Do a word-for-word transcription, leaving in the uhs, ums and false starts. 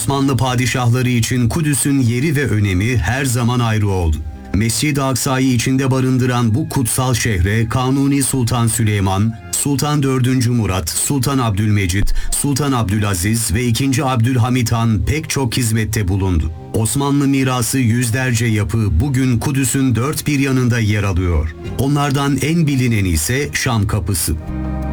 Osmanlı padişahları için Kudüs'ün yeri ve önemi her zaman ayrı oldu. Mescid-i Aksa'yı içinde barındıran bu kutsal şehre Kanuni Sultan Süleyman, Sultan dördüncü. Murat, Sultan Abdülmecit, Sultan Abdülaziz ve ikinci. Abdülhamit Han pek çok hizmette bulundu. Osmanlı mirası yüzlerce yapı bugün Kudüs'ün dört bir yanında yer alıyor. Onlardan en bilineni ise Şam Kapısı.